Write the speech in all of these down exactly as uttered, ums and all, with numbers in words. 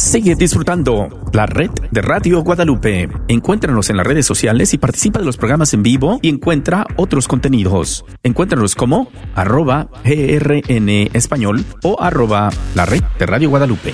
Sigue disfrutando la red de Radio Guadalupe. Encuéntranos en las redes sociales y participa de los programas en vivo y encuentra otros contenidos. Encuéntranos como arroba grn español o arroba la red de Radio Guadalupe.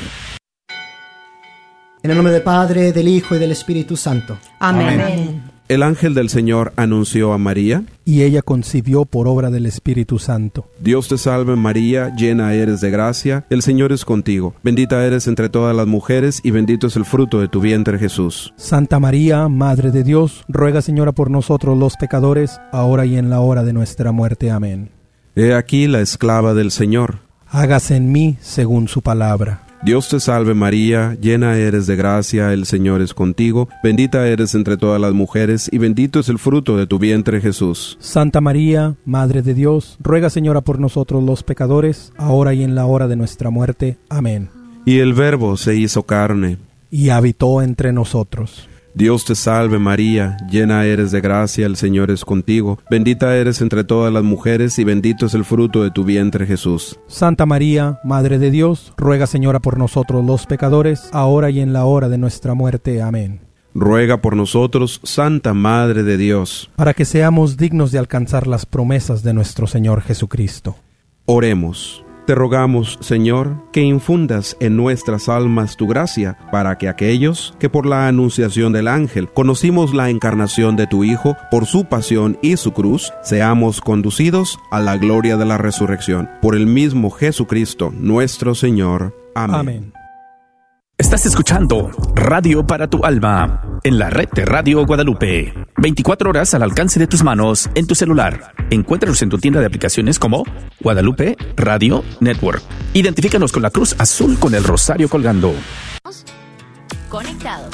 En el nombre del Padre, del Hijo y del Espíritu Santo. Amén. Amén. El ángel del Señor anunció a María, y ella concibió por obra del Espíritu Santo. Dios te salve María, llena eres de gracia, el Señor es contigo. Bendita eres entre todas las mujeres y bendito es el fruto de tu vientre Jesús. Santa María, Madre de Dios, ruega Señora por nosotros los pecadores, ahora y en la hora de nuestra muerte. Amén. He aquí la esclava del Señor. Hágase en mí según su palabra. Dios te salve María, llena eres de gracia, el Señor es contigo, bendita eres entre todas las mujeres y bendito es el fruto de tu vientre Jesús. Santa María, Madre de Dios, ruega Señora por nosotros los pecadores, ahora y en la hora de nuestra muerte. Amén. Y el Verbo se hizo carne, y habitó entre nosotros. Dios te salve María, llena eres de gracia, el Señor es contigo, bendita eres entre todas las mujeres y bendito es el fruto de tu vientre Jesús. Santa María, Madre de Dios, ruega Señora por nosotros los pecadores, ahora y en la hora de nuestra muerte. Amén. Ruega por nosotros, Santa Madre de Dios, para que seamos dignos de alcanzar las promesas de nuestro Señor Jesucristo. Oremos. Te rogamos, Señor, que infundas en nuestras almas tu gracia, para que aquellos que por la anunciación del ángel conocimos la encarnación de tu Hijo, por su pasión y su cruz, seamos conducidos a la gloria de la resurrección. Por el mismo Jesucristo, nuestro Señor. Amén. Amén. Estás escuchando Radio para tu Alma en la red de Radio Guadalupe. veinticuatro horas al alcance de tus manos en tu celular. Encuéntranos en tu tienda de aplicaciones como Guadalupe Radio Network. Identifícanos con la cruz azul con el rosario colgando. Conectados.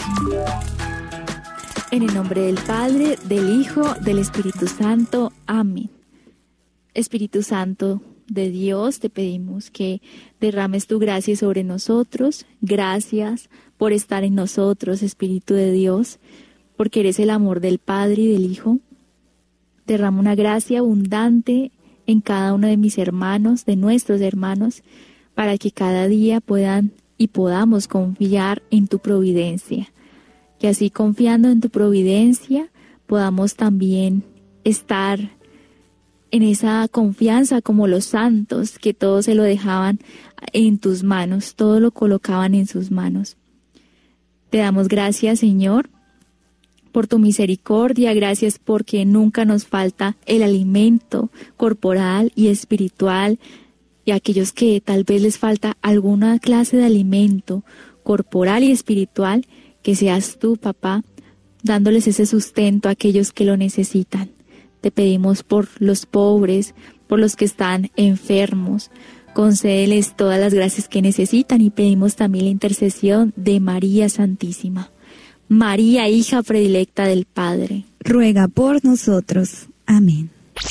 En el nombre del Padre, del Hijo, del Espíritu Santo. Amén. Espíritu Santo de Dios, te pedimos que derrames tu gracia sobre nosotros. Gracias por estar en nosotros, Espíritu de Dios, porque eres el amor del Padre y del Hijo. Derrama una gracia abundante en cada uno de mis hermanos, de nuestros hermanos, para que cada día puedan y podamos confiar en tu providencia. Que así, confiando en tu providencia, podamos también estar en esa confianza como los santos, que todo se lo dejaban en tus manos, todo lo colocaban en sus manos. Te damos gracias, Señor, por tu misericordia, gracias porque nunca nos falta el alimento corporal y espiritual, y a aquellos que tal vez les falta alguna clase de alimento corporal y espiritual, que seas tú, papá, dándoles ese sustento a aquellos que lo necesitan. Te pedimos por los pobres, por los que están enfermos, concédeles todas las gracias que necesitan, y pedimos también la intercesión de María Santísima. María, hija predilecta del Padre, ruega por nosotros. Amén.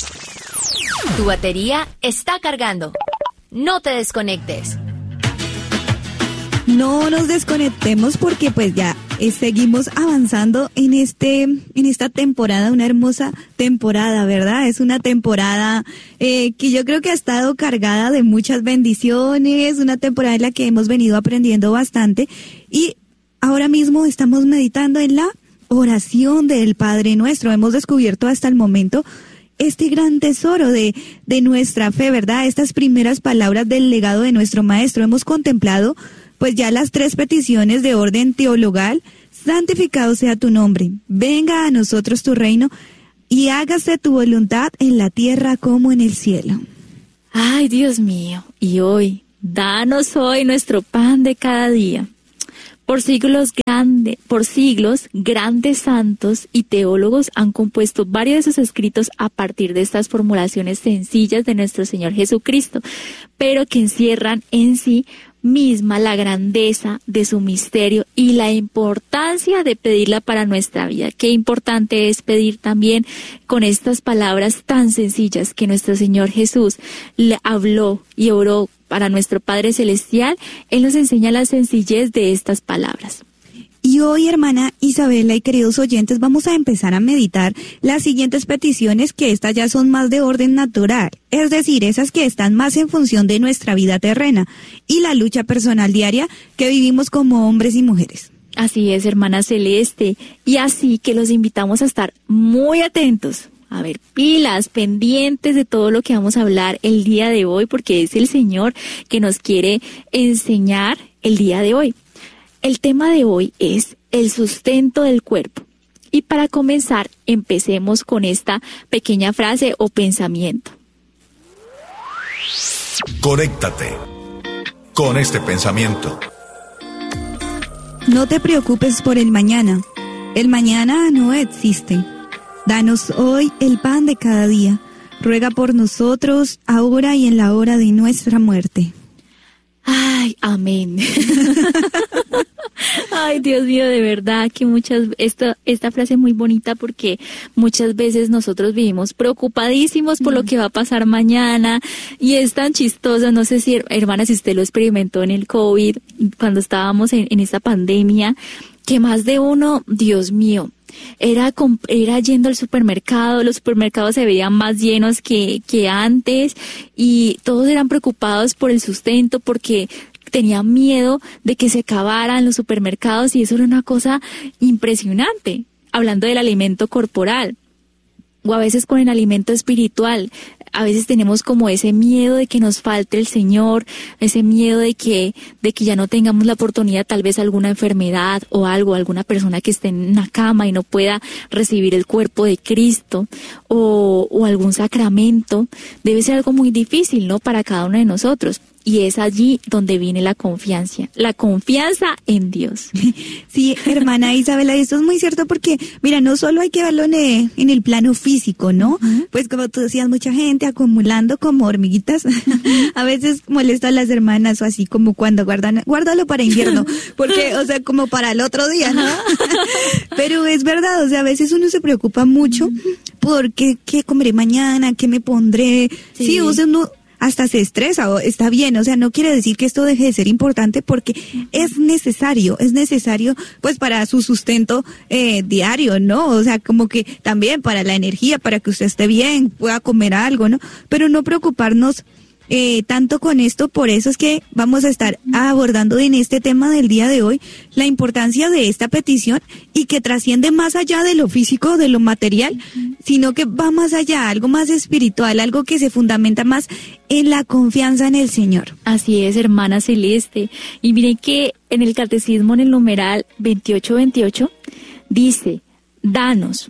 Tu batería está cargando. No te desconectes. No nos desconectemos porque pues ya eh, seguimos avanzando en este en esta temporada, una hermosa temporada, ¿verdad? Es una temporada eh, que yo creo que ha estado cargada de muchas bendiciones, una temporada en la que hemos venido aprendiendo bastante, y ahora mismo estamos meditando en la oración del Padre Nuestro. Hemos descubierto hasta el momento este gran tesoro de, de nuestra fe, ¿verdad? Estas primeras palabras del legado de nuestro Maestro. Hemos contemplado pues ya las tres peticiones de orden teologal: santificado sea tu nombre, venga a nosotros tu reino, y hágase tu voluntad en la tierra como en el cielo. Ay, Dios mío, y hoy, danos hoy nuestro pan de cada día. Por siglos grande, por siglos, grandes santos y teólogos han compuesto varios de sus escritos a partir de estas formulaciones sencillas de nuestro Señor Jesucristo, pero que encierran en sí misma la grandeza de su misterio y la importancia de pedirla para nuestra vida. Qué importante es pedir también con estas palabras tan sencillas que nuestro Señor Jesús le habló y oró para nuestro Padre Celestial. Él nos enseña la sencillez de estas palabras. Y Y hoy, hermana Isabela y queridos oyentes, vamos a empezar a meditar las siguientes peticiones, que estas ya son más de orden natural, es decir, esas que están más en función de nuestra vida terrena y la lucha personal diaria que vivimos como hombres y mujeres. Así es, hermana Celeste, y así que los invitamos a estar muy atentos, a ver, pilas, pendientes de todo lo que vamos a hablar el día de hoy, porque es el Señor que nos quiere enseñar el día de hoy. El tema de hoy es el sustento del cuerpo. Y para comenzar, empecemos con esta pequeña frase o pensamiento. Conéctate con este pensamiento. No te preocupes por el mañana. El mañana no existe. Danos hoy el pan de cada día. Ruega por nosotros, ahora y en la hora de nuestra muerte. Ay, amén. Ay, Dios mío, de verdad que muchas, esta, esta frase es muy bonita, porque muchas veces nosotros vivimos preocupadísimos por mm. lo que va a pasar mañana, y es tan chistosa. No sé si, hermana, si usted lo experimentó en el COVID, cuando estábamos en, en esta pandemia, que más de uno, Dios mío, Era, era yendo al supermercado, los supermercados se veían más llenos que, que antes, y todos eran preocupados por el sustento, porque tenían miedo de que se acabaran los supermercados, y eso era una cosa impresionante, hablando del alimento corporal, o a veces con el alimento espiritual. A veces tenemos como ese miedo de que nos falte el Señor, ese miedo de que, de que ya no tengamos la oportunidad, tal vez alguna enfermedad o algo, alguna persona que esté en una cama y no pueda recibir el cuerpo de Cristo, o, o algún sacramento. Debe ser algo muy difícil, ¿no?, para cada uno de nosotros. Y es allí donde viene la confianza, la confianza en Dios. Sí, hermana Isabela, esto es muy cierto, porque, mira, no solo hay que verlo en el, en el plano físico, ¿no? Uh-huh. Pues como tú decías, mucha gente acumulando como hormiguitas. Uh-huh. A veces molesta a las hermanas, o así como cuando guardan, guárdalo para invierno, porque, o sea, como para el otro día, ¿no? Pero es verdad, o sea, a veces uno se preocupa mucho por qué, qué comeré mañana, qué me pondré. Sí, sí, o sea, uno hasta se estresa, o está bien, o sea, no quiere decir que esto deje de ser importante, porque es necesario, es necesario pues para su sustento eh, diario, ¿no? O sea, como que también para la energía, para que usted esté bien, pueda comer algo, ¿no? Pero no preocuparnos eh, tanto con esto. Por eso es que vamos a estar abordando en este tema del día de hoy la importancia de esta petición, y que trasciende más allá de lo físico, de lo material, sino que va más allá, algo más espiritual, algo que se fundamenta más en la confianza en el Señor. Así es, hermana Celeste. Y miren que en el catecismo, en el numeral veintiocho veintiocho, dice: danos.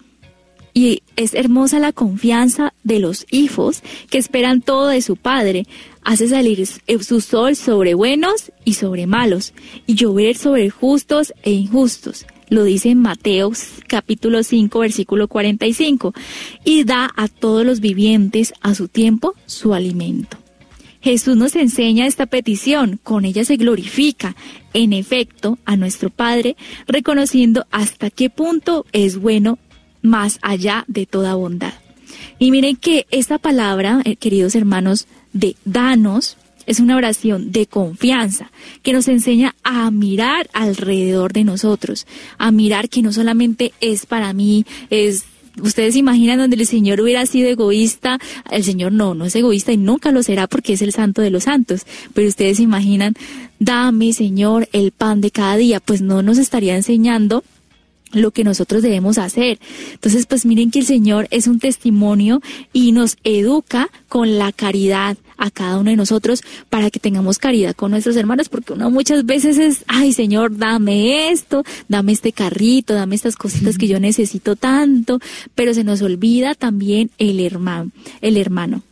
Y es hermosa la confianza de los hijos que esperan todo de su Padre. Hace salir su sol sobre buenos y sobre malos, y llover sobre justos e injustos. Lo dice en Mateo capítulo cinco, versículo cuarenta y cinco. Y da a todos los vivientes a su tiempo su alimento. Jesús nos enseña esta petición, con ella se glorifica, en efecto, a nuestro Padre, reconociendo hasta qué punto es bueno, más allá de toda bondad. Y miren que esta palabra, eh, queridos hermanos, de danos, es una oración de confianza que nos enseña a mirar alrededor de nosotros, a mirar que no solamente es para mí, es... Ustedes se imaginan donde el Señor hubiera sido egoísta. El Señor no, no es egoísta y nunca lo será, porque es el santo de los santos. Pero ustedes se imaginan, dame, Señor, el pan de cada día. Pues no nos estaría enseñando lo que nosotros debemos hacer. Entonces, pues miren que el Señor es un testimonio y nos educa con la caridad a cada uno de nosotros, para que tengamos caridad con nuestros hermanos, porque uno muchas veces es, ay, Señor, dame esto, dame este carrito, dame estas cositas que yo necesito tanto, pero se nos olvida también el hermano, el hermano.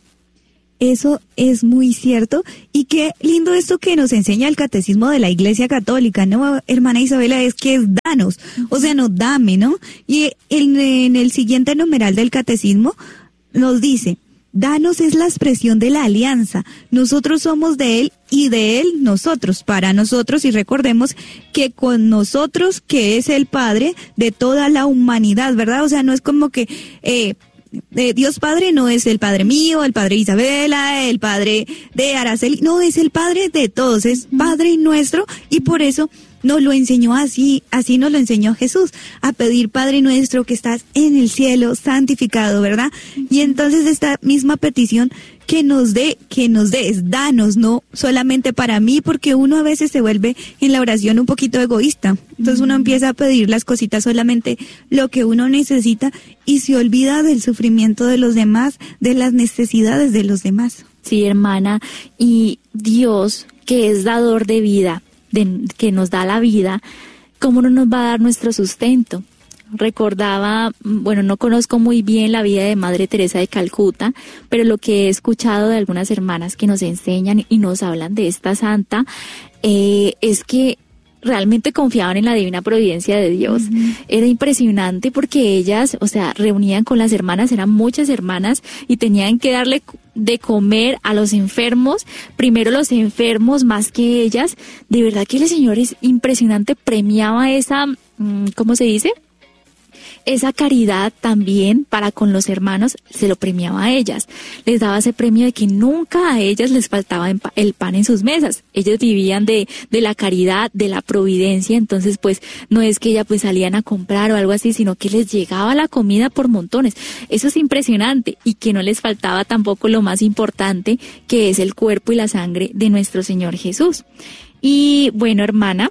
Eso es muy cierto, y qué lindo esto que nos enseña el catecismo de la Iglesia Católica, ¿no, hermana Isabela? Es que es danos, o sea, no dame, ¿no? Y en, en el siguiente numeral del catecismo nos dice: danos es la expresión de la alianza, nosotros somos de Él y de Él nosotros, para nosotros, y recordemos que con nosotros, que es el Padre de toda la humanidad, ¿verdad? O sea, no es como que... Eh, Eh, Dios Padre no es el Padre mío, el Padre Isabela, el Padre de Araceli, no, es el Padre de todos, es Padre nuestro, y por eso nos lo enseñó así, así nos lo enseñó Jesús, a pedir Padre nuestro que estás en el cielo, santificado, ¿verdad? Y entonces esta misma petición que nos dé, que nos des, danos, no solamente para mí, porque uno a veces se vuelve en la oración un poquito egoísta. Entonces uno empieza a pedir las cositas solamente lo que uno necesita y se olvida del sufrimiento de los demás, de las necesidades de los demás. Sí, hermana, y Dios, que es dador de vida, de, que nos da la vida, ¿cómo no nos va a dar nuestro sustento? Recordaba, bueno, no conozco muy bien la vida de Madre Teresa de Calcuta, pero lo que he escuchado de algunas hermanas que nos enseñan y nos hablan de esta santa, eh, es que realmente confiaban en la divina providencia de Dios. Uh-huh. Era impresionante porque ellas, o sea, reunían con las hermanas, eran muchas hermanas y tenían que darle de comer a los enfermos, primero los enfermos más que ellas. De verdad que el Señor es impresionante, premiaba esa, ¿cómo se dice?, esa caridad también para con los hermanos, se lo premiaba a ellas. Les daba ese premio de que nunca a ellas les faltaba el pan en sus mesas. Ellos vivían de, de la caridad, de la providencia, entonces pues no es que ellas pues salían a comprar o algo así, sino que les llegaba la comida por montones. Eso es impresionante, y que no les faltaba tampoco lo más importante, que es el cuerpo y la sangre de nuestro Señor Jesús. Y bueno, hermana,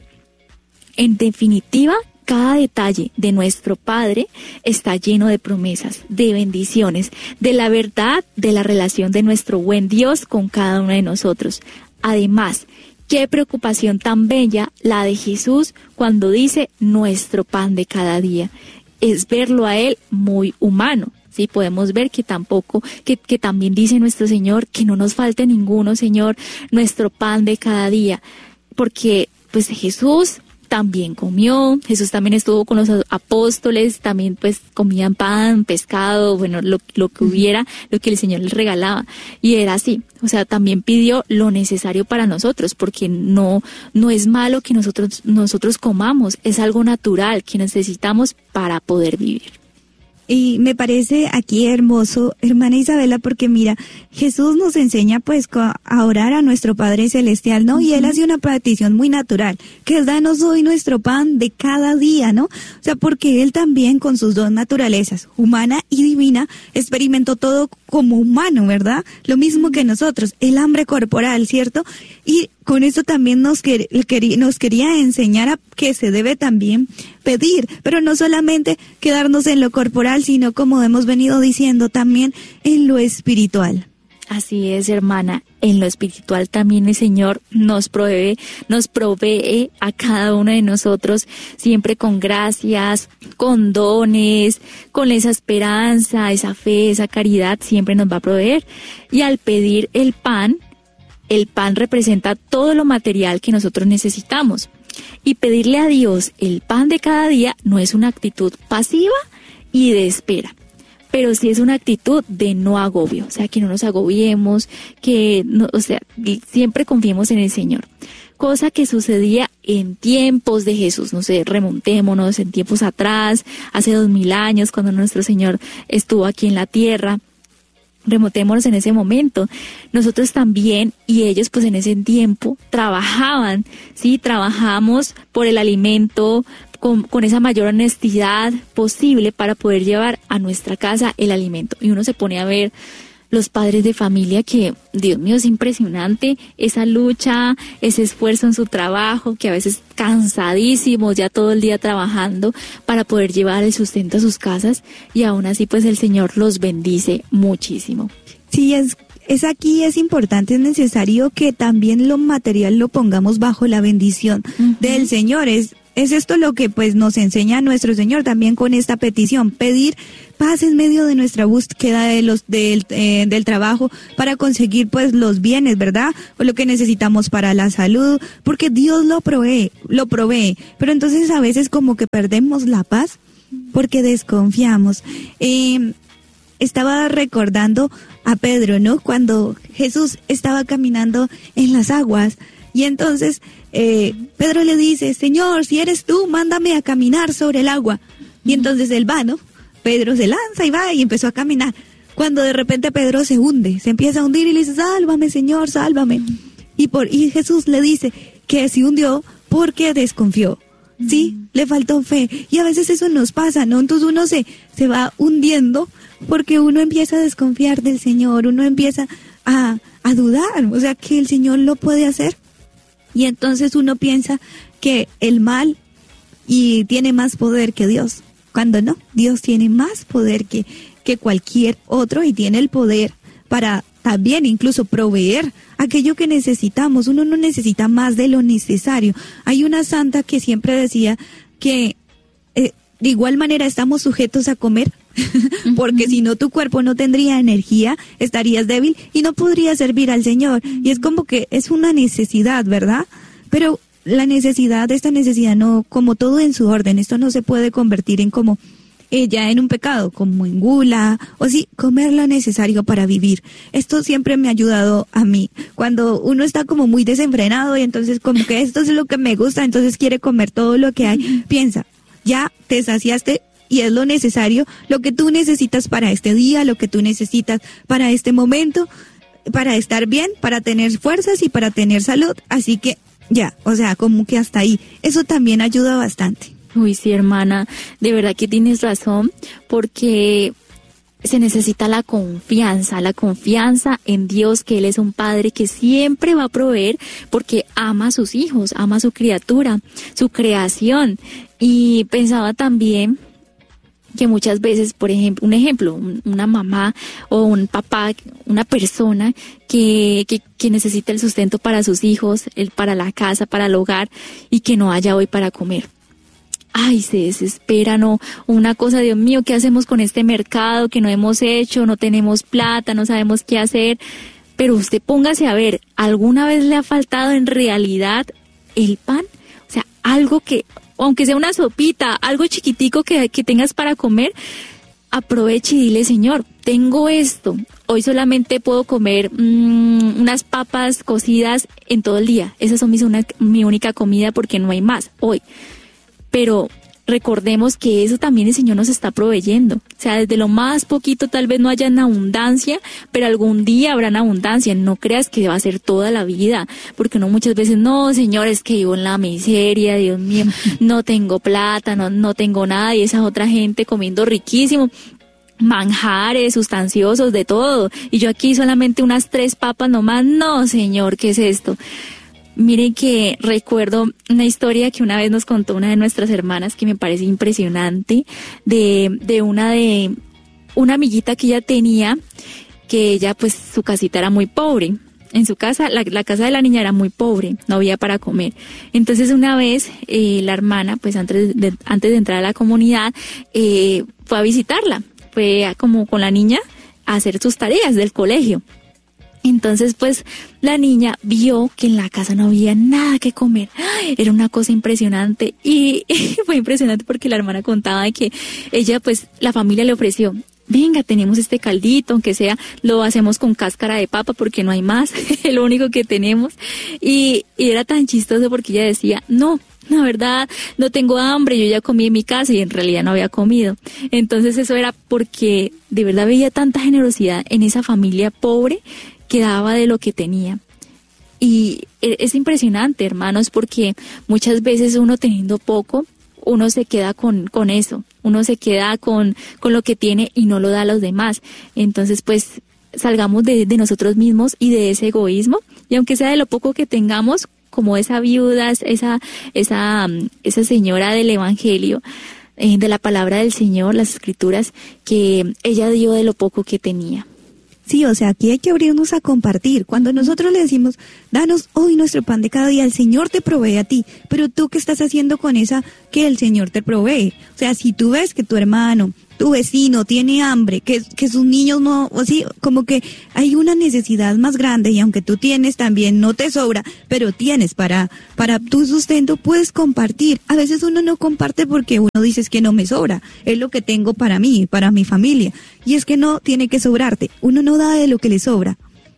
en definitiva, cada detalle de nuestro Padre está lleno de promesas, de bendiciones, de la verdad, de la relación de nuestro buen Dios con cada uno de nosotros. Además, qué preocupación tan bella la de Jesús cuando dice nuestro pan de cada día. Es verlo a Él muy humano. Sí, podemos ver que tampoco, que, que también dice nuestro Señor que no nos falte ninguno, Señor, nuestro pan de cada día. Porque pues Jesús también comió, Jesús también estuvo con los apóstoles, también pues comían pan, pescado, bueno, lo, lo que hubiera, lo que el Señor les regalaba, y era así, o sea, también pidió lo necesario para nosotros, porque no, no es malo que nosotros, nosotros comamos, es algo natural que necesitamos para poder vivir. Y me parece aquí hermoso, hermana Isabela, porque mira, Jesús nos enseña pues a orar a nuestro Padre Celestial, ¿no? Uh-huh. Y Él hace una petición muy natural, que es danos hoy nuestro pan de cada día, ¿no? O sea, porque Él también con sus dos naturalezas, humana y divina, experimentó todo como humano, ¿verdad? Lo mismo que nosotros, el hambre corporal, ¿cierto? Y con eso también nos, quer, nos quería enseñar a que se debe también pedir, pero no solamente quedarnos en lo corporal, sino como hemos venido diciendo también en lo espiritual. Así es, hermana, en lo espiritual también el Señor nos provee, nos provee a cada uno de nosotros siempre con gracias, con dones, con esa esperanza, esa fe, esa caridad, siempre nos va a proveer. Y al pedir el pan, el pan representa todo lo material que nosotros necesitamos. Y pedirle a Dios el pan de cada día no es una actitud pasiva y de espera, pero sí es una actitud de no agobio, o sea, que no nos agobiemos, que no, o sea, siempre confiemos en el Señor. Cosa que sucedía en tiempos de Jesús, no sé, remontémonos en tiempos atrás, hace dos mil años, cuando nuestro Señor estuvo aquí en la tierra. Remontémonos en ese momento. Nosotros también, y ellos pues en ese tiempo trabajaban, sí, trabajamos por el alimento, con, con esa mayor honestidad posible para poder llevar a nuestra casa el alimento. Y uno se pone a ver los padres de familia que, Dios mío, es impresionante esa lucha, ese esfuerzo en su trabajo, que a veces cansadísimos ya todo el día trabajando para poder llevar el sustento a sus casas, y aún así pues el Señor los bendice muchísimo. Sí, es, es aquí, es importante, es necesario que también lo material lo pongamos bajo la bendición uh-huh. del Señor. Es Es esto lo que pues nos enseña nuestro Señor también con esta petición, pedir paz en medio de nuestra búsqueda de los del, eh, del trabajo para conseguir pues los bienes, ¿verdad? O lo que necesitamos para la salud, porque Dios lo provee, lo provee. Pero entonces a veces como que perdemos la paz porque desconfiamos. Eh, estaba recordando a Pedro, ¿no? Cuando Jesús estaba caminando en las aguas. Y entonces eh, Pedro le dice, Señor, si eres tú, mándame a caminar sobre el agua. Y entonces él va, ¿no? Pedro se lanza y va y empezó a caminar. Cuando de repente Pedro se hunde, se empieza a hundir y le dice, sálvame, Señor, sálvame. Y, por, y Jesús le dice que se hundió porque desconfió. Sí, mm. le faltó fe. Y a veces eso nos pasa, ¿no? Entonces uno se, se va hundiendo porque uno empieza a desconfiar del Señor, uno empieza a, a dudar, o sea, que el Señor lo puede hacer. Y entonces uno piensa que el mal y tiene más poder que Dios, cuando no, Dios tiene más poder que, que cualquier otro y tiene el poder para también incluso proveer aquello que necesitamos. Uno no necesita más de lo necesario. Hay una santa que siempre decía que eh, de igual manera estamos sujetos a comer, porque si no tu cuerpo no tendría energía, estarías débil y no podrías servir al Señor. Y es como que es una necesidad, ¿verdad? Pero la necesidad, esta necesidad no, como todo en su orden, esto no se puede convertir en como eh, ya en un pecado, como en gula, o sí, comer lo necesario para vivir. Esto siempre me ha ayudado a mí, cuando uno está como muy desenfrenado y entonces como que esto es lo que me gusta, entonces quiere comer todo lo que hay. Piensa, ya te saciaste y es lo necesario, lo que tú necesitas para este día, lo que tú necesitas para este momento, para estar bien, para tener fuerzas y para tener salud, así que ya, o sea, como que hasta ahí. Eso también ayuda bastante. Uy, sí, hermana, de verdad que tienes razón, porque se necesita la confianza, la confianza en Dios, que Él es un Padre que siempre va a proveer, porque ama a sus hijos, ama a su criatura, su creación. Y pensaba también que muchas veces, por ejemplo, un ejemplo, una mamá o un papá, una persona que, que, que necesita el sustento para sus hijos, el, para la casa, para el hogar, y que no haya hoy para comer. Ay, se desespera, no, una cosa, Dios mío, ¿qué hacemos con este mercado que no hemos hecho? No tenemos plata, no sabemos qué hacer. Pero usted póngase a ver, ¿alguna vez le ha faltado en realidad el pan? O sea, algo que, aunque sea una sopita, algo chiquitico que, que tengas para comer, aproveche y dile, Señor, tengo esto, hoy solamente puedo comer mmm, unas papas cocidas en todo el día, esas son mis una, mi única comida porque no hay más hoy. Pero recordemos que eso también el Señor nos está proveyendo. O sea, desde lo más poquito tal vez no haya en abundancia, pero algún día habrá en abundancia. No creas que va a ser toda la vida, porque no muchas veces, no, Señor, es que vivo en la miseria, Dios mío, no tengo plata, no, no tengo nada, y esa otra gente comiendo riquísimo, manjares, sustanciosos, de todo. Y yo aquí solamente unas tres papas nomás. No, Señor, ¿qué es esto? Miren que recuerdo una historia que una vez nos contó una de nuestras hermanas que me parece impresionante, de, de una de una amiguita que ella tenía, que ella pues su casita era muy pobre. En su casa, la, la casa de la niña era muy pobre, no había para comer. Entonces una vez eh, la hermana, pues antes de, antes de entrar a la comunidad, eh, fue a visitarla, fue como con la niña a hacer sus tareas del colegio. Entonces, pues, la niña vio que en la casa no había nada que comer. ¡Ay! Era una cosa impresionante. Y, y fue impresionante porque la hermana contaba de que ella, pues, la familia le ofreció, venga, tenemos este caldito, aunque sea, lo hacemos con cáscara de papa porque no hay más, es lo único que tenemos. Y, y era tan chistoso porque ella decía, no, la verdad, no tengo hambre, yo ya comí en mi casa y en realidad no había comido. Entonces eso era porque de verdad veía tanta generosidad en esa familia pobre que daba de lo que tenía. Y es impresionante, hermanos, porque muchas veces uno teniendo poco, uno se queda con, con eso, uno se queda con, con lo que tiene y no lo da a los demás. Entonces, pues, salgamos de, de nosotros mismos y de ese egoísmo, y aunque sea de lo poco que tengamos, como esa viuda, esa, esa, esa señora del Evangelio, eh, de la palabra del Señor, las Escrituras, que ella dio de lo poco que tenía. Sí, o sea, aquí hay que abrirnos a compartir. Cuando nosotros le decimos, danos hoy nuestro pan de cada día, el Señor te provee a ti, pero tú, ¿qué estás haciendo con esa que el Señor te provee? O sea, si tú ves que tu hermano, tu vecino tiene hambre, que, que sus niños no, o sí, como que hay una necesidad más grande, y aunque tú tienes también, no te sobra, pero tienes para, para tu sustento, puedes compartir. A veces uno no comparte porque uno dice es que no me sobra, es lo que tengo para mí, para mi familia, y es que no tiene que sobrarte, uno no da de lo que le sobra,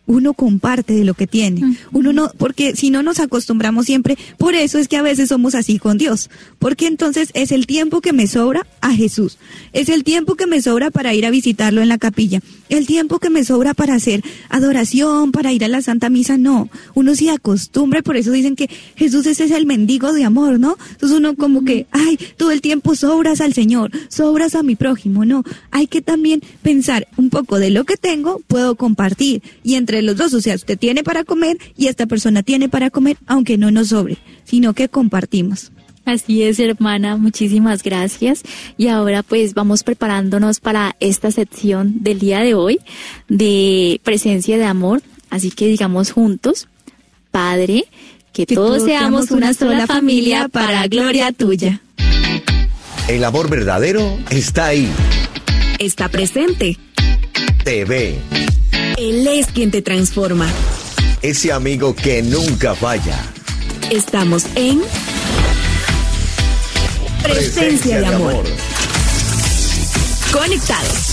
uno comparte de lo que tiene. Uh-huh. Uno no, porque si no nos acostumbramos siempre, por eso es que a veces somos así con Dios, porque entonces es el tiempo que me sobra a Jesús, es el tiempo que me sobra para ir a visitarlo en la capilla, el tiempo que me sobra para hacer adoración, para ir a la Santa Misa. No, uno se acostumbra, por eso dicen que Jesús ese es el mendigo de amor, ¿no? Entonces uno como que, ay, todo el tiempo sobras al Señor, sobras a mi prójimo. No, hay que también pensar un poco de lo que tengo, puedo compartir, y entre los dos, o sea, usted tiene para comer y esta persona tiene para comer, aunque no nos sobre, sino que compartimos. Así es, hermana, muchísimas gracias. Y ahora pues vamos preparándonos para esta sección del día de hoy de presencia de amor, así que digamos juntos: Padre, que, que todos, todos seamos una sola familia para gloria tuya. El amor verdadero está ahí. Está presente. Te ve. Él es quien te transforma. Ese amigo que nunca falla. Estamos en Presencia, Presencia de, amor. de amor. Conectados.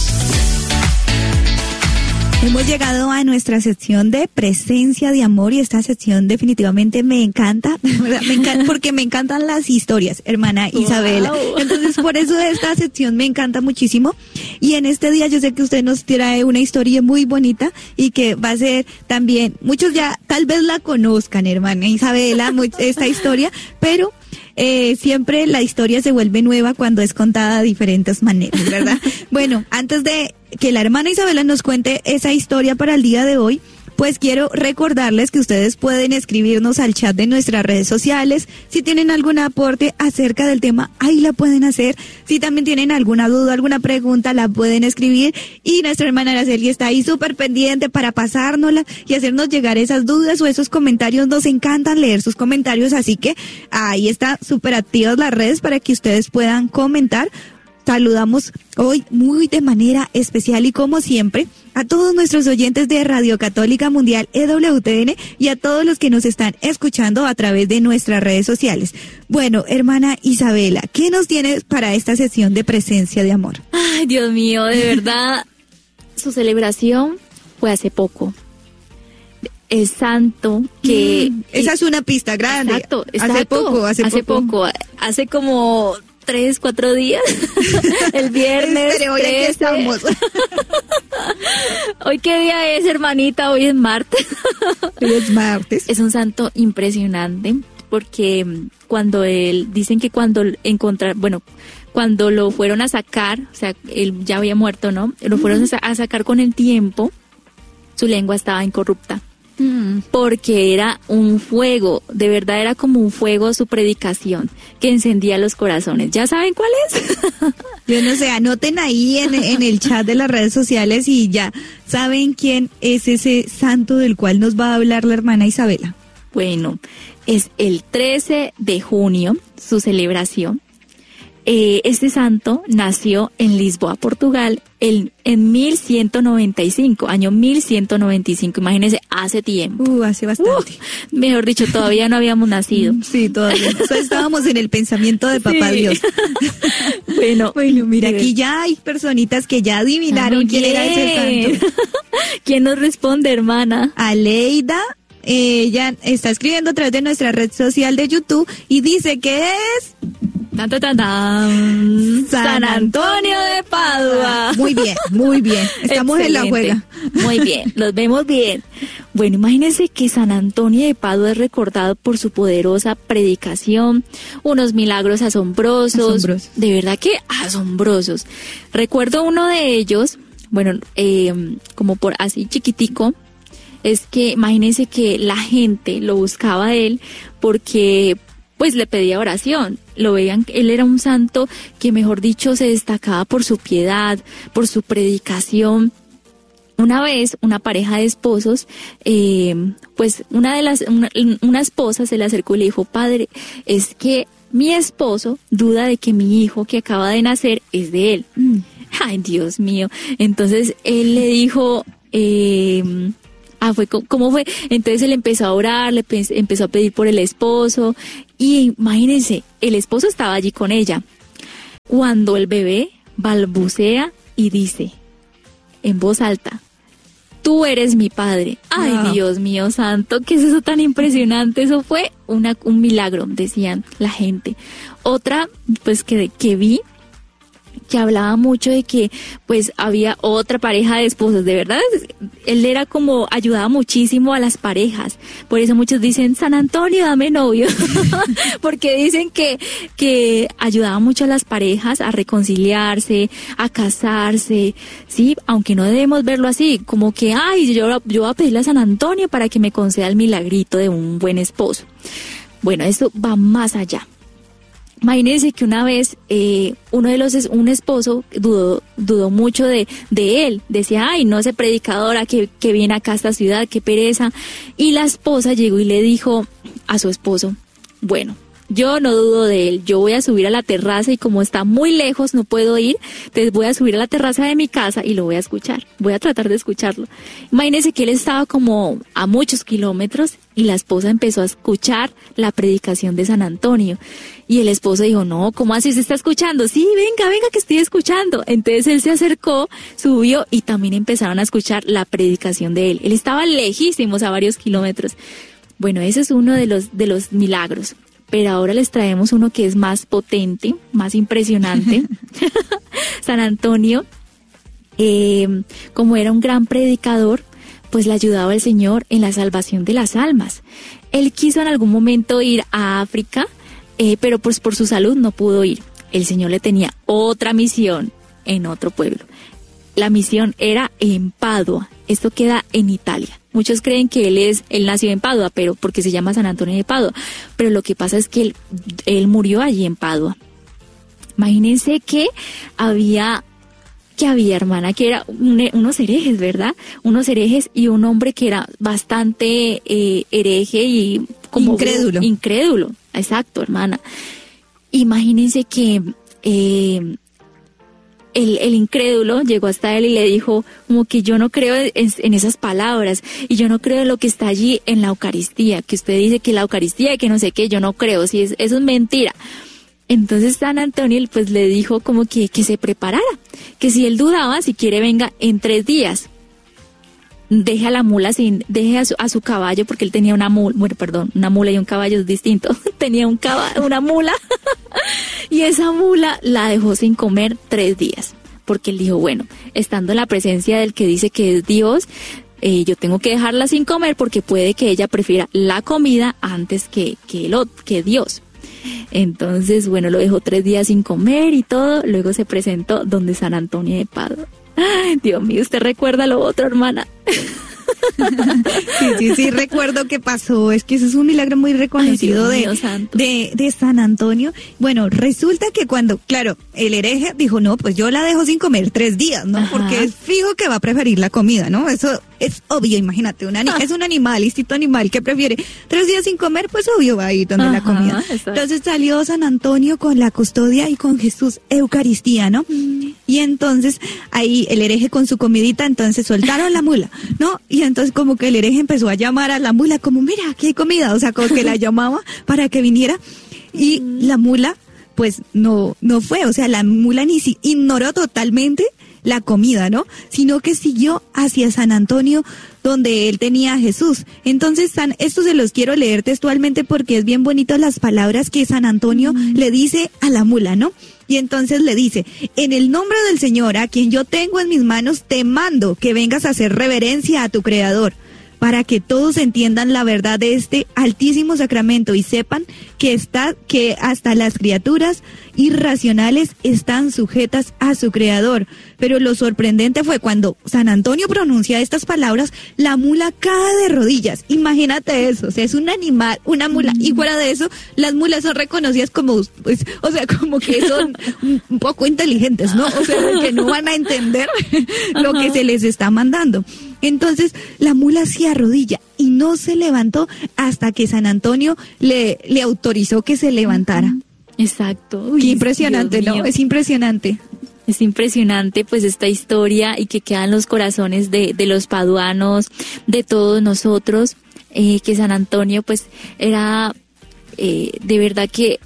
Hemos llegado a nuestra sección de Presencia de Amor, y esta sección definitivamente me encanta, me encanta porque me encantan las historias, hermana Isabela. Wow. Entonces, por eso esta sección me encanta muchísimo. Y en este día yo sé que usted nos trae una historia muy bonita y que va a ser también, muchos ya tal vez la conozcan, hermana Isabela, esta historia, pero Eh, siempre la historia se vuelve nueva cuando es contada de diferentes maneras, ¿verdad? Bueno, antes de que la hermana Isabela nos cuente esa historia para el día de hoy, pues quiero recordarles que ustedes pueden escribirnos al chat de nuestras redes sociales. Si tienen algún aporte acerca del tema, ahí la pueden hacer. Si también tienen alguna duda, alguna pregunta, la pueden escribir. Y nuestra hermana Araceli está ahí súper pendiente para pasárnosla y hacernos llegar esas dudas o esos comentarios. Nos encantan leer sus comentarios, así que ahí está súper activas las redes para que ustedes puedan comentar. Saludamos hoy muy de manera especial y como siempre a todos nuestros oyentes de Radio Católica Mundial E W T N y a todos los que nos están escuchando a través de nuestras redes sociales. Bueno, hermana Isabela, ¿qué nos tienes para esta sesión de Presencia de Amor? Ay, Dios mío, de verdad, su celebración fue hace poco. Es santo que... Mm, esa es una pista grande. Exacto, exacto. Hace poco, hace, hace poco. poco. Hace como... tres, cuatro días, el viernes Pero hoy aquí estamos. ¿Hoy qué día es, hermanita? Hoy es martes. Hoy es martes. Es un santo impresionante, porque cuando él, dicen que cuando encontrar, bueno, cuando lo fueron a sacar, o sea, él ya había muerto, ¿no? Lo fueron a sacar con el tiempo, su lengua estaba incorrupta. Porque era un fuego, de verdad era como un fuego su predicación, que encendía los corazones. ¿Ya saben cuál es? Yo no sé, anoten ahí en, en el chat de las redes sociales y ya saben quién es ese santo del cual nos va a hablar la hermana Isabela. Bueno, es el trece de junio, su celebración. Eh, este santo nació en Lisboa, Portugal, el, en mil ciento noventa y cinco, año mil ciento noventa y cinco, imagínense, hace tiempo. Uh, hace bastante. Uh, mejor dicho, todavía no habíamos nacido. Sí, todavía. O sea, estábamos en el pensamiento de Papá sí. Dios. Bueno, bueno, mira, aquí ya hay personitas que ya adivinaron quién era ese santo. ¿Quién nos responde, hermana? Aleida. Ella está escribiendo a través de nuestra red social de YouTube y dice que es... Tan, tan, tan, tan. San Antonio de Padua. Muy bien, muy bien. Estamos excelente. En la juega. Muy bien, los vemos bien. Bueno, imagínense que San Antonio de Padua es recordado por su poderosa predicación, unos milagros asombrosos, asombrosos. De verdad que asombrosos. Recuerdo uno de ellos, bueno, eh, como por así chiquitico, es que imagínense que la gente lo buscaba a él porque pues le pedía oración. Lo veían, él era un santo que, mejor dicho, se destacaba por su piedad, por su predicación. Una vez, una pareja de esposos, eh, pues una de las, una, una esposa se le acercó y le dijo: padre, es que mi esposo duda de que mi hijo que acaba de nacer es de él. Mm. Ay, Dios mío. Entonces él le dijo, eh, ah, fue, ¿cómo fue? Entonces él empezó a orar, le pe- empezó a pedir por el esposo, y imagínense, el esposo estaba allí con ella. Cuando el bebé balbucea y dice, en voz alta: tú eres mi padre. Ay, Wow. Dios mío santo, ¿qué es eso tan impresionante? Eso fue una, un milagro, decían la gente. Otra, pues que, que vi, que hablaba mucho de que pues había otra pareja de esposos, de verdad, él era como, ayudaba muchísimo a las parejas, por eso muchos dicen, San Antonio, dame novio, porque dicen que, que ayudaba mucho a las parejas a reconciliarse, a casarse, sí, aunque no debemos verlo así, como que, ay, yo, yo voy a pedirle a San Antonio para que me conceda el milagrito de un buen esposo. Bueno, esto va más allá. Imagínense que una vez eh, uno de los, un esposo dudó, dudó mucho de, de él, decía, ay, no sé, predicadora que, que viene acá a esta ciudad, qué pereza, y la esposa llegó y le dijo a su esposo, bueno, yo no dudo de él, yo voy a subir a la terraza y como está muy lejos no puedo ir, entonces voy a subir a la terraza de mi casa y lo voy a escuchar, voy a tratar de escucharlo. Imagínense que él estaba como a muchos kilómetros y la esposa empezó a escuchar la predicación de San Antonio. Y el esposo dijo, no, ¿cómo así se está escuchando? Sí, venga, venga que estoy escuchando. Entonces él se acercó, subió y también empezaron a escuchar la predicación de él. Él estaba lejísimos a varios kilómetros. Bueno, ese es uno de los, de los milagros. Pero ahora les traemos uno que es más potente, más impresionante. San Antonio, eh, como era un gran predicador, pues le ayudaba al Señor en la salvación de las almas. Él quiso en algún momento ir a África, eh, pero pues por su salud no pudo ir. El Señor le tenía otra misión en otro pueblo. La misión era en Padua. Esto queda en Italia. Muchos creen que él es, él nació en Padua, pero porque se llama San Antonio de Padua. Pero lo que pasa es que él, él murió allí en Padua. Imagínense que había, que había, hermana, que era un, unos herejes, ¿verdad? Unos herejes y un hombre que era bastante eh, hereje y como incrédulo. Incrédulo, exacto, hermana. Imagínense que eh, El, el incrédulo llegó hasta él y le dijo como que yo no creo en, en esas palabras y yo no creo en lo que está allí en la Eucaristía, que usted dice que la Eucaristía y que no sé qué, yo no creo, si es, eso es mentira. Entonces San Antonio pues le dijo como que, que se preparara, que si él dudaba, si quiere venga en tres días. Deje a la mula sin, deje a su, a su caballo, porque él tenía una mula, bueno, perdón, una mula y un caballo es distinto, tenía un caballo, una mula, y esa mula la dejó sin comer tres días, porque él dijo, bueno, estando en la presencia del que dice que es Dios, eh, yo tengo que dejarla sin comer porque puede que ella prefiera la comida antes que, que, el, que Dios. Entonces, bueno, lo dejó tres días sin comer y todo, luego se presentó donde San Antonio de Padua. Ay, Dios mío, ¿usted recuerda lo otro, hermana? Sí, sí, sí, recuerdo que pasó. Es que eso es un milagro muy reconocido. Ay, de, de, de San Antonio. Bueno, resulta que cuando, claro, el hereje dijo, no, pues yo la dejo sin comer tres días, ¿no? Ajá. Porque es fijo que va a preferir la comida, ¿no? Eso es obvio, imagínate, un ani- ah. es un animal, instinto animal, que prefiere tres días sin comer, pues obvio va a ir donde Ajá, la comida. Exacto. Entonces salió San Antonio con la custodia y con Jesús Eucaristía, ¿no? Mm. Y entonces ahí el hereje con su comidita, entonces soltaron la mula, ¿no? Y entonces como que el hereje empezó a llamar a la mula como, mira, aquí hay comida, o sea, como que la llamaba para que viniera y mm. la mula pues no, no fue, o sea, la mula ni si ignoró totalmente la comida, ¿no? Sino que siguió hacia San Antonio, donde él tenía a Jesús. Entonces, San, esto se los quiero leer textualmente porque es bien bonito las palabras que San Antonio mm. le dice a la mula, ¿no? Y entonces le dice, en el nombre del Señor, a quien yo tengo en mis manos, te mando que vengas a hacer reverencia a tu Creador, para que todos entiendan la verdad de este altísimo sacramento y sepan que está, que hasta las criaturas irracionales están sujetas a su Creador. Pero lo sorprendente fue cuando San Antonio pronuncia estas palabras, la mula cae de rodillas. Imagínate eso, o sea, es un animal, una mula, y fuera de eso, las mulas son reconocidas como, pues, o sea, como que son un poco inteligentes, ¿no? O sea, que no van a entender lo que se les está mandando. Entonces, la mula se arrodilla y no se levantó hasta que San Antonio le, le autorizó que se levantara. Exacto. Uy, qué impresionante, ¿no? Es impresionante. Es impresionante, pues, esta historia y que queda en los corazones de, de los paduanos, de todos nosotros, eh, que San Antonio, pues, era eh, de verdad que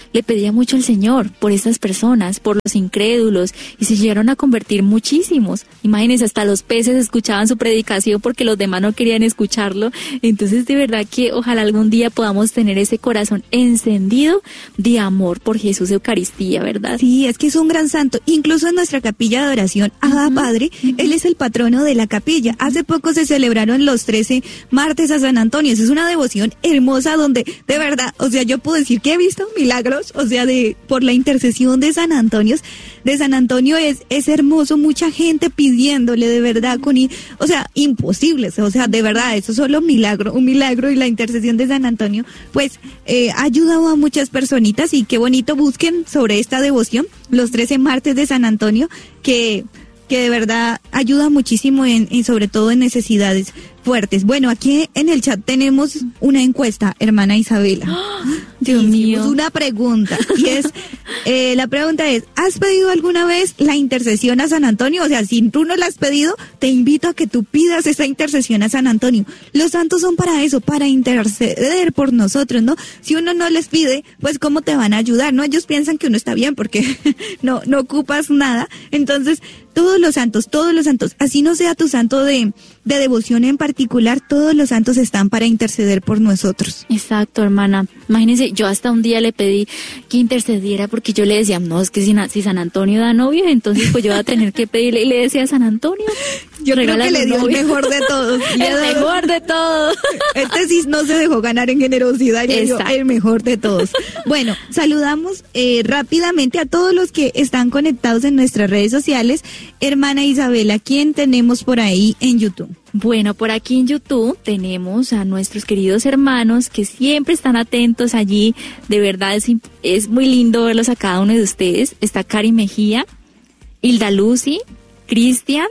le pedía mucho al Señor por estas personas, por los incrédulos, y se llegaron a convertir muchísimos. Imagínense, hasta los peces escuchaban su predicación porque los demás no querían escucharlo. Entonces, de verdad que ojalá algún día podamos tener ese corazón encendido de amor por Jesús de Eucaristía, ¿verdad? Sí, es que es un gran santo. Incluso en nuestra capilla de oración, Abba uh-huh. Padre, uh-huh. Él es el patrono de la capilla. Hace poco se celebraron los trece martes a San Antonio. Esa es una devoción hermosa donde, de verdad, o sea, yo puedo decir que he visto milagros, o sea, de por la intercesión de San Antonio, de San Antonio es, es hermoso, mucha gente pidiéndole de verdad, con, o sea, imposibles, o sea, de verdad, eso es solo un milagro, un milagro, y la intercesión de San Antonio, pues, eh, ha ayudado a muchas personitas, y qué bonito, busquen sobre esta devoción, los trece martes de San Antonio, que, que de verdad ayuda muchísimo en, en sobre todo en necesidades fuertes. Bueno, aquí en el chat tenemos una encuesta, hermana Isabela. ¡Oh, Dios mío! Una pregunta, y es, eh, la pregunta es, ¿has pedido alguna vez la intercesión a San Antonio? O sea, si tú no la has pedido, te invito a que tú pidas esa intercesión a San Antonio. Los santos son para eso, para interceder por nosotros, ¿no? Si uno no les pide, pues ¿cómo te van a ayudar? ¿No? Ellos piensan que uno está bien porque no, no ocupas nada. Entonces, todos los santos, todos los santos, así no sea tu santo de, de devoción en particular, todos los santos están para interceder por nosotros. Exacto, hermana. Imagínense, yo hasta un día le pedí que intercediera porque yo le decía, no, es que si, si San Antonio da novia, entonces pues yo voy a tener que pedirle, y le decía a San Antonio, yo creo que le dio novio. El mejor de todos. El mejor de todos. Este sí no se dejó ganar en generosidad, le dio el mejor de todos. Bueno, saludamos eh, rápidamente a todos los que están conectados en nuestras redes sociales. Hermana Isabela, ¿quién tenemos por ahí en YouTube? Bueno, por aquí en YouTube tenemos a nuestros queridos hermanos que siempre están atentos allí. De verdad es, es muy lindo verlos a cada uno de ustedes. Está Cari Mejía, Hilda Lucy, Cristian,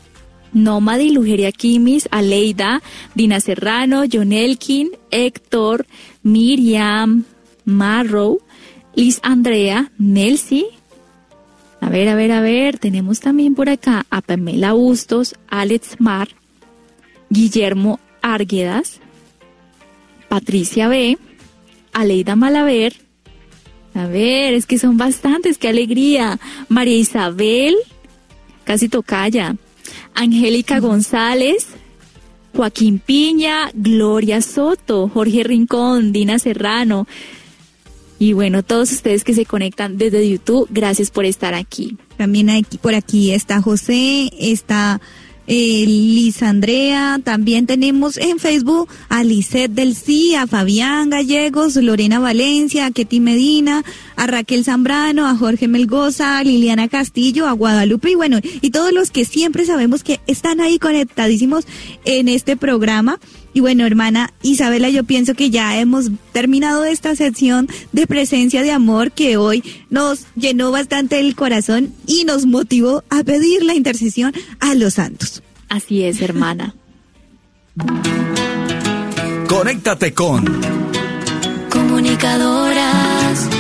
Nómadi, Lugeria Kimis, Aleida, Dina Serrano, John Elkin, Héctor, Miriam, Marrow, Liz Andrea, Nelsi. A ver, a ver, a ver, tenemos también por acá a Pamela Bustos, Alex Mar, Guillermo Arguedas, Patricia B, Aleida Malaver, a ver, es que son bastantes, qué alegría, María Isabel, casi tocaya, Angélica González, Joaquín Piña, Gloria Soto, Jorge Rincón, Dina Serrano, y bueno, todos ustedes que se conectan desde YouTube, gracias por estar aquí. También aquí, por aquí está José, está eh, Liz Andrea, también tenemos en Facebook a Lisette del Sí, a Fabián Gallegos, Lorena Valencia, a Ketty Medina, a Raquel Zambrano, a Jorge Melgoza, a Liliana Castillo, a Guadalupe, y bueno, y todos los que siempre sabemos que están ahí conectadísimos en este programa. Y bueno, hermana Isabela, yo pienso que ya hemos terminado esta sección de presencia de amor que hoy nos llenó bastante el corazón y nos motivó a pedir la intercesión a los santos. Así es, hermana. Conéctate con Comunicadoras.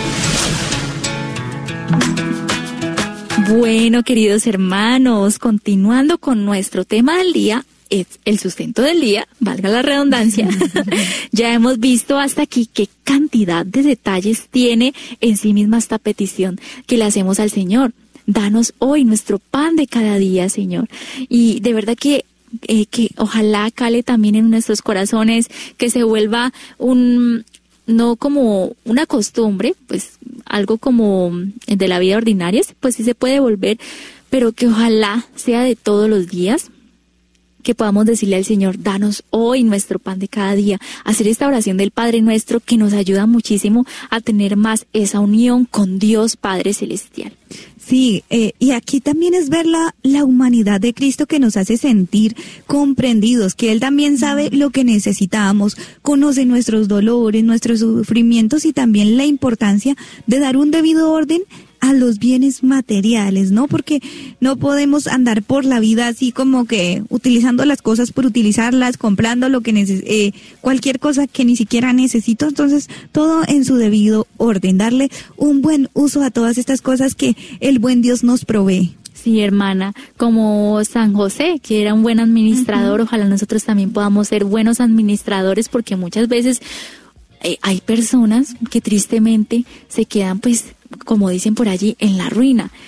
Bueno, queridos hermanos, continuando con nuestro tema del día, es el sustento del día, valga la redundancia. Ya hemos visto hasta aquí qué cantidad de detalles tiene en sí misma esta petición que le hacemos al Señor. Danos hoy nuestro pan de cada día, Señor. Y de verdad que eh, que ojalá cale también en nuestros corazones, que se vuelva un, no como una costumbre, pues algo como de la vida ordinaria, pues sí se puede volver, pero que ojalá sea de todos los días, que podamos decirle al Señor, danos hoy nuestro pan de cada día, hacer esta oración del Padre Nuestro que nos ayuda muchísimo a tener más esa unión con Dios Padre Celestial. Sí, eh, y aquí también es ver la, la humanidad de Cristo que nos hace sentir comprendidos, que Él también sabe lo que necesitamos, conoce nuestros dolores, nuestros sufrimientos y también la importancia de dar un debido orden a los bienes materiales, ¿no? Porque no podemos andar por la vida así como que utilizando las cosas por utilizarlas, comprando lo que neces- eh, cualquier cosa que ni siquiera necesito. Entonces, todo en su debido orden, darle un buen uso a todas estas cosas que el buen Dios nos provee. Sí, hermana, como San José, que era un buen administrador, uh-huh. Ojalá nosotros también podamos ser buenos administradores, porque muchas veces eh, hay personas que tristemente se quedan, pues, como dicen por allí, en la ruina.